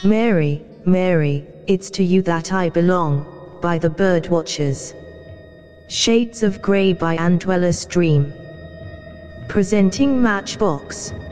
Mary, Mary, it's to you that I belong, by the Birdwatchers. Shades of Grey by Andwella Stream. Presenting Matchbox.